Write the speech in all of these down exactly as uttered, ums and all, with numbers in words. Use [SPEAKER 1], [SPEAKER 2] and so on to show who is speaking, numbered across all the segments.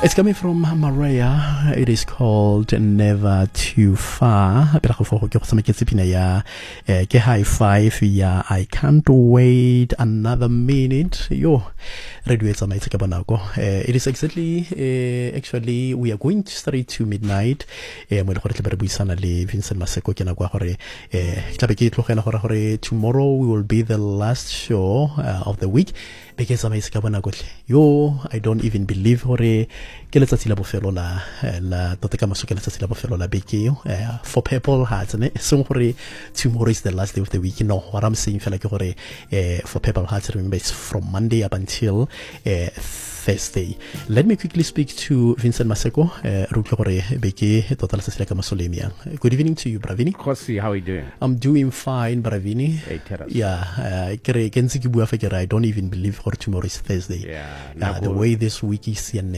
[SPEAKER 1] It's coming from Maria. It is called Never Too Far. Pela go fogo ke go sameketse pina ya eh, ke high five ya I Can't Wait Another Minute. Yo, re duetsa maitse ka bonako. Eh, it is exactly eh, actually we are going straight to midnight. Eh mo le gore tle ba re buisana le Vincent Maseko ke na kwa gore eh tlabe ke tlogela gore gore tomorrow we will be the last show uh, of the week. Beke tsamaise ka bonako tle. Yo, I don't even believe gore ke letsatsi la bofelo la la tota ka maso ke letsatsi la bofelo la beke uh, for people hearts ne seng gore tomorrow is the last day of the week. No, what I'm saying fela ke gore uh, for people hearts, remember it's from Monday up until uh, Thursday. Let me quickly speak to Vincent Maseko. Uh, Good evening to you, Bravini.
[SPEAKER 2] Kosi, how are you doing?
[SPEAKER 1] I'm doing fine, Bravini.
[SPEAKER 2] Hey, tell us.
[SPEAKER 1] Yeah, uh, I don't even believe for tomorrow is Thursday.
[SPEAKER 2] Yeah,
[SPEAKER 1] uh, the way this week is yeah,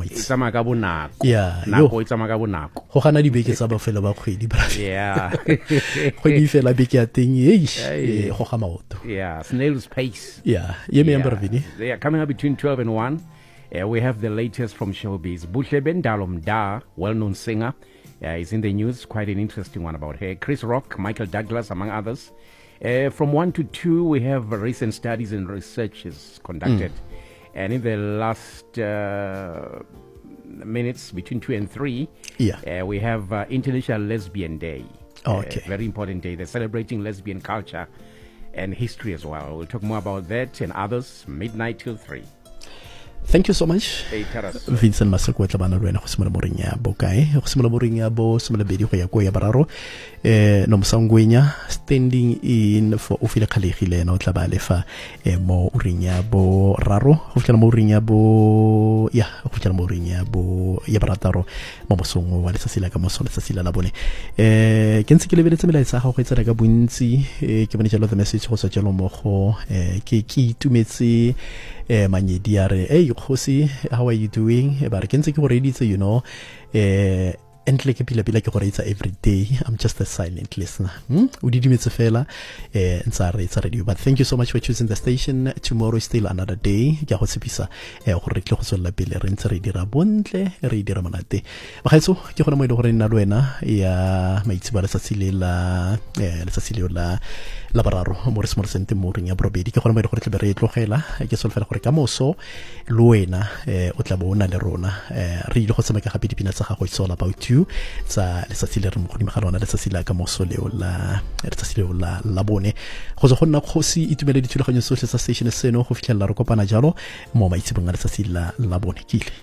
[SPEAKER 2] yeah,
[SPEAKER 1] yo. Ho gana di beke tsa bofelo ba kgwedi, Bravini.
[SPEAKER 2] Yeah.
[SPEAKER 1] Kgwedi fela beke ya teng e go ga maoto.
[SPEAKER 2] Yeah, snail's pace.
[SPEAKER 1] Yeah, ye me Bravini.
[SPEAKER 2] They are coming up between twelve and one. Uh, we have the latest from showbiz. Buhle Bendalo Mda, well-known singer, uh, is in the news. Quite an interesting one about her. Chris Rock, Michael Douglas, among others. Uh, from one to two, we have recent studies and researches conducted. Mm. And in the last uh, minutes, between two and three,
[SPEAKER 1] yeah.
[SPEAKER 2] uh, we have uh, International Lesbian Day.
[SPEAKER 1] Oh, okay.
[SPEAKER 2] Uh, very important day. They're celebrating lesbian culture and history as well. We'll talk more about that and others, midnight till three.
[SPEAKER 1] Thank you so much,
[SPEAKER 2] hey,
[SPEAKER 1] Vincent Maseko. Tlabana le wena go simolola boring ya bo kae go simolola boring ya bo simolola bedi go ya go ya bararo eh no msangwenya standing in for ofile khalegile na o tla ba lefa eh, mo uring ya bo raro go fitla mo uring ya bo ya go fitla mo uring ya bo ya barataro mo mosongo wa letsatsi la ka mosong letsatsi la bone eh ke ntse ke lebeletse melaetsa ga go etsela ka bontsi eh, ke bone jalo the message go sa jalo mo go eh, ke ke itumetse eh, manyedi ya re hey Khosi, how are you doing? But ke ntse ke go reditse, you know, eh entle ke pila pila ke go reitsa every day. I'm just a silent listener. Hmm? O didimetse fela eh ntsa re tsa radio. But thank you so much for choosing the station. Tomorrow is still another day. Ke go tshepisa eh go re tle go tswela pele re ntse re dira bontle, re dira monate. Ba gaetso ke gona mo ile go re nna le wena ya maitsi ba letsatsi le la eh letsatsi le la la bararo mo re small sente mo ring ya brobedi ke gona mo ile go re tle re tlogela ke solfela gore ka moso le wena eh o tla bona le rona eh re ile go tsama ka gape dipina tsa gago it's all about you tsa letsatsi le re mo godimo ga lona letsatsi la ka moso leo la letsatsi leo la la bone go zo go nna Khosi itumele dithulaganyo tsotlhe tsa station seno go fitlhela re kopana jalo mo maitsebong a letsatsi la la bone kile.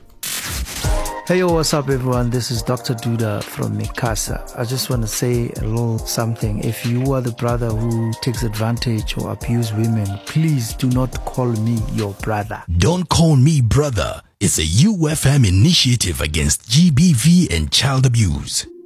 [SPEAKER 3] Hey, yo, what's up, everyone? This is Doctor Duda from Mikasa. I just want to say a little something. If you are the brother who takes advantage or abuse women, please do not call me your brother.
[SPEAKER 4] Don't call me brother. It's a U F M initiative against G B V and child abuse.